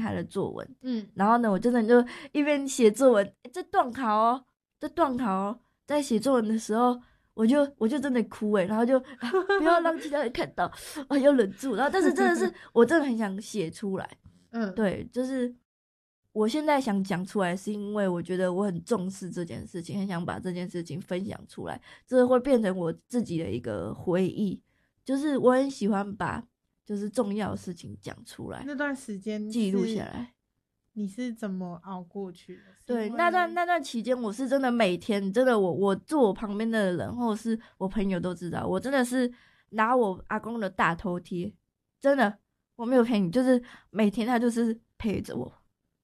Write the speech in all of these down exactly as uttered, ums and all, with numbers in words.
他的作文， 嗯， 然后呢，我真的就一边写作文，在段考哦，在段考哦，在写作文的时候，我就我就真的哭哎，然后就、啊、不要让其他人看到，啊，要忍住，然后但是真的是我真的很想写出来， 嗯， 对，就是我现在想讲出来，是因为我觉得我很重视这件事情，很想把这件事情分享出来，这会变成我自己的一个回忆，就是我很喜欢把就是重要的事情讲出来， 那段时间记录下来。 你是怎么熬过去的？ 对，那段那段期间，我是真的每天真的我我坐我旁边的人或者是我朋友都知道，我真的是拿我阿公的大头贴，真的我没有骗你，就是每天他就是陪着我，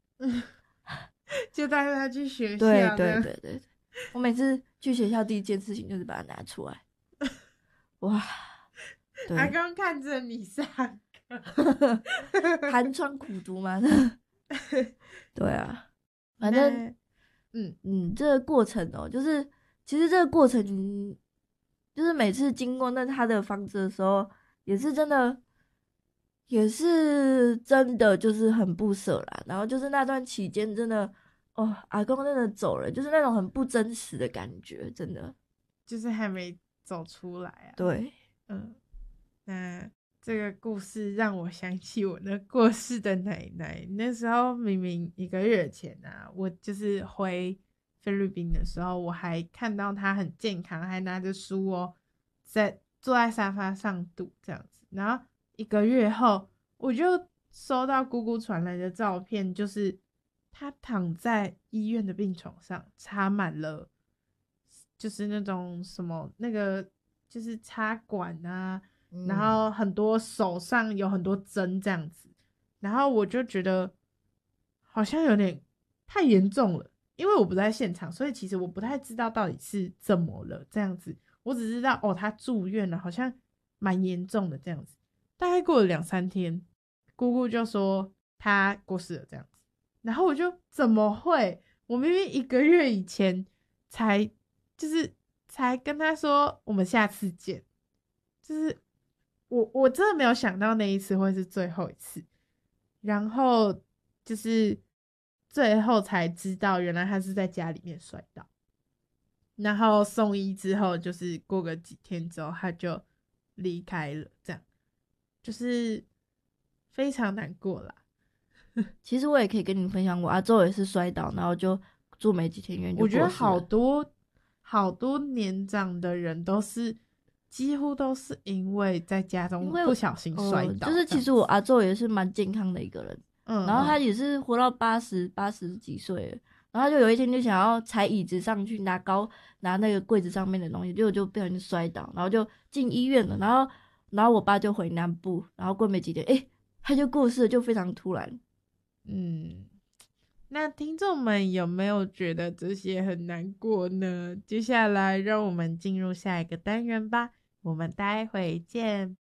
就带他去学校。 对对对对对，我每次去学校第一件事情就是把它拿出来，哇，对， 阿公看着你上课，寒窗苦读嘛，对啊，反正嗯嗯，这个过程哦、喔，就是其实这个过程，就是每次经过那他的房子的时候，也是真的，也是真的就是很不舍啦。然后就是那段期间，真的哦，阿公真的走了，就是那种很不真实的感觉，真的， 就是还没走出来啊。 对， 嗯，那。这个故事让我想起我那过世的奶奶。那时候明明一个月前啊，我就是回菲律宾的时候，我还看到她很健康，还拿着书哦，在坐在沙发上读这样子。然后一个月后，我就收到姑姑传来的照片，就是她躺在医院的病床上，插满了就是那种什么那个就是插管啊。然后很多手上有很多针这样子，然后我就觉得好像有点太严重了，因为我不在现场，所以其实我不太知道到底是怎么了这样子，我只知道哦他住院了，好像蛮严重的这样子。大概过了两三天，姑姑就说他过世了这样子，然后我就怎么会？我明明一个月以前才就是才跟他说我们下次见，就是。我我真的没有想到那一次会是最后一次，然后就是最后才知道原来他是在家里面摔倒，然后送医之后就是过个几天之后他就离开了，这样就是非常难过啦。 其实我也可以跟你分享，我阿周也是摔倒，然后就住没几天院就过世了。 我觉得好多好多年长的人都是。几乎都是因为在家中不小心摔倒、 呃，就是其实我阿周也是蛮健康的一个人， 嗯， 然后他也是活到八十八十几岁了，然后他就有一天就想要踩椅子上去拿高拿那个柜子上面的东西，结果就不小心摔倒，然后就进医院了，然后然后我爸就回南部，然后过没几天，诶、欸，他就过世了，就非常突然。 嗯，那听众们有没有觉得这些很难过呢？接下来让我们进入下一个单元吧。我们待会见。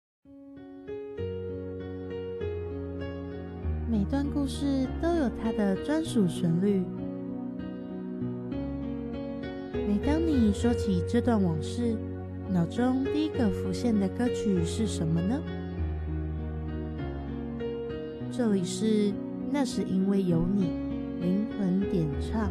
每段故事都有它的专属旋律。每当你说起这段往事，脑中第一个浮现的歌曲是什么呢？这里是那是因为有你，灵魂点唱。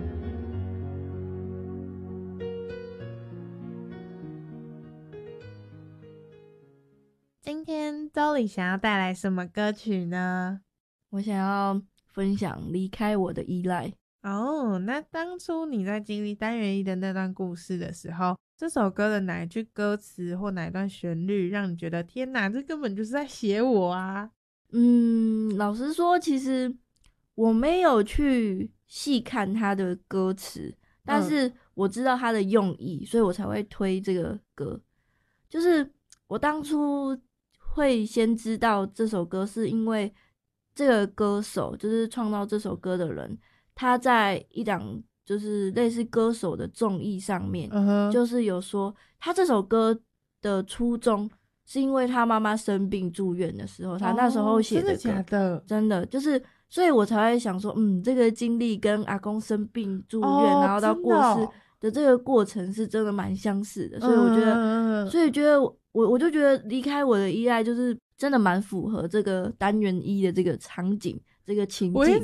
今天周里想要带来什么歌曲呢？ 我想要分享离开我的依赖。 哦，那当初你在经历单元一的那段故事的时候，这首歌的哪一句歌词或哪一段旋律让你觉得天哪，这根本就是在写我啊？ 嗯，老实说，其实我没有去细看他的歌词，但是我知道他的用意，所以我才会推这个歌。就是我当初会先知道这首歌，是因为这个歌手，就是创造这首歌的人，他在一档就是类似歌手的综艺上面， uh-huh. 就是有说他这首歌的初衷是因为他妈妈生病住院的时候，他那时候写的歌。 哦，真的假的？ 真的，就是所以我才会想说，嗯，这个经历跟阿公生病住院， 哦， 然后到过世的这个过程是真的蛮相似的，所以我觉得， 嗯， 所以觉得我我就觉得离开我的依赖就是真的蛮符合这个单元一的这个场景，这个情境。